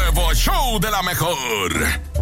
nuevo show de la mejor.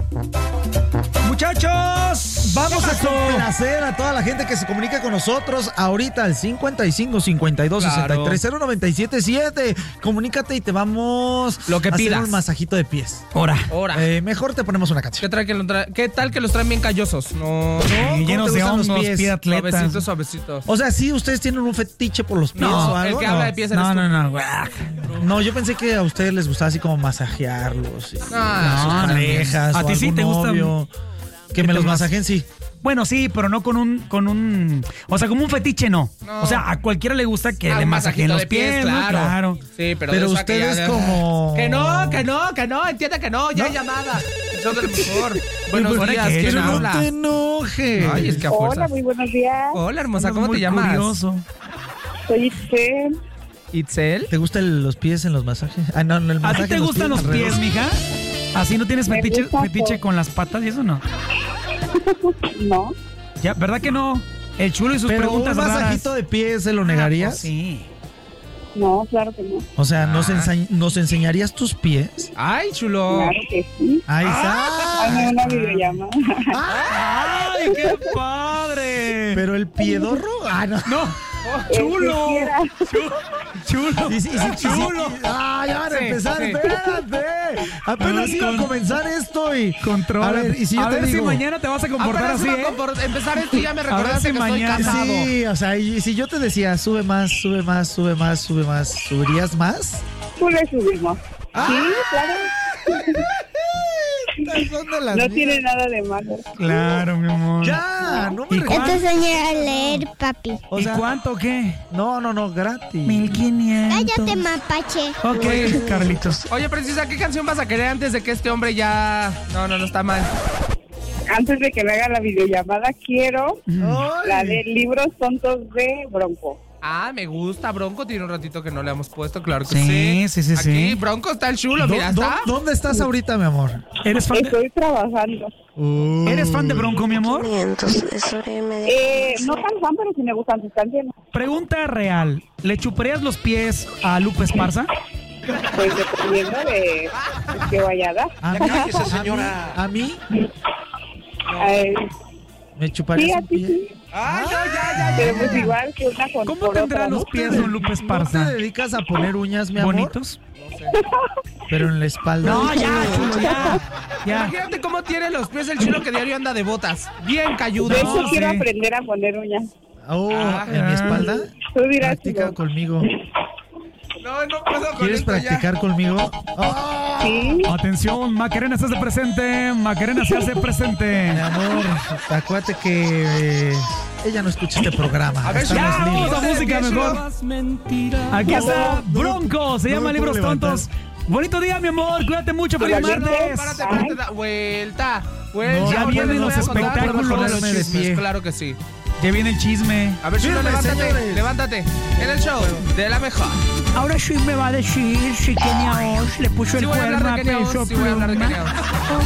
Muchachos, vamos a complacer a toda la gente que se comunica con nosotros ahorita al 55 52 63 097 7. Comunícate y te vamos lo que a pidas. hacer un masajito de pies. Ahora. Mejor te ponemos una canción. ¿Qué tal que los traen bien callosos? No, llenos de hongos, pie atletas. Suavecitos. O sea, sí, ustedes tienen un fetiche por los pies o algo. El que habla de pies eres tú. No, yo pensé que a ustedes les gustaba así como masajearlos. Sus parejas. A ti sí te gusta. Que me los masajen, sí. Bueno, sí, pero no con un... O sea, como un fetiche, no. O sea, a cualquiera le gusta que le masajeen los pies, claro. ¿no? Sí, pero ustedes como... Que no, entienda que no, ya hay llamada. Eso es lo mejor. Buenos días, Pero ¿quién habla? no te enojes. Ay, es que a fuerza. Hola, muy buenos días. Hola, hermosa, ¿cómo te llamas? Curioso. Soy Itzel. ¿Itzel? ¿Te gustan los pies en los masajes? Ah, no, en el ¿A masaje ti te gustan los pies, mija? ¿Así no tienes fetiche con las patas y eso no? No. Ya, ¿verdad que no? El chulo y sus Pero preguntas un raras. masajito de pies, ¿se lo negarías? Pues sí. No, claro que no. O sea, ¿nos enseñarías tus pies? Ay, chulo. Claro que sí. Ahí está. Hazme una videollamada. ¡Ay, qué padre! Pero el piedorro. Ah, no. No. Chulo. Chulo. Chulo. Ah, ya van a empezar. Espérate. Apenas iba a comenzar esto y. Controla. A ver, y si yo a te ver digo, si mañana te vas a comportar así, ¿eh? Empezar esto y ya me recordaste si que estoy mañana- casado. Sí, o sea, y si yo te decía, sube más, ¿subirías más? Tú le subimos. Sí, claro. Estas son de las No mías. tiene nada de malo. Claro, mi amor. Ya, no me ¿Y regañes. cuánto? Enseñar a leer, papi. O ¿Y sea, cuánto qué? No, gratis. 1500. Cállate, mapache. Ok, Carlitos. Oye, Precisa, ¿qué canción vas a querer antes de que este hombre ya... No está mal. Antes de que me haga la videollamada, quiero Ay. la de Libros Tontos de Bronco. Ah, me gusta. Bronco tiene un ratito que no le hemos puesto, claro que Sí, sí. sí. Aquí, Bronco está el chulo, mira, está. ¿Dónde estás ahorita, mi amor? ¿Eres fan de, Estoy trabajando. ¿Eres fan de Bronco, mi amor? No tan fan, pero sí me gustan sus canciones. Pregunta real. ¿Le chuparías los pies a Lupe Esparza? Pues dependiendo de qué vaya a dar. A mí Ay, me sí, chuparías a un ti pie. sí. Ay, no, ya. Pero pues igual que una con ¿Cómo por tendrá otra, los ¿no? pies don Lupe ¿No te Esparza? dedicas a poner uñas, mi amor? ¿Bonitos? Pero en la espalda. No, ya, chulo, ya. Imagínate cómo tiene los pies el chulo que diario anda de botas. Bien cayudo. De hecho, No, quiero sí. aprender a poner uñas. Oh, ¿en mi espalda? Tú dirás, Practica Chulo. conmigo. No puedo con ¿Quieres esto ya. practicar conmigo? Oh, Sí. Atención, Macarena se hace presente. Macarena se hace presente. mi amor, acuérdate que ella no escucha este programa. A ver, Estamos Ya, vamos libres. a música mejor. Aquí está Bronco, se llama no Libros puedo levantar. Tontos. Bonito día, mi amor, cuídate mucho, feliz martes. Párate, vuelta. No, ya vienen los espectáculos. Ponerme de pie. Claro que sí. Ya viene el chisme. A ver, chulo, Firme, señores. levántate. En el show de la mejor. Ahora sí me va a decir si Kenia Osh le puso Sí el voy a cuerno hablar a de Kenia Peso Oz, sí voy a hablar de Pluma. Kenia Oz.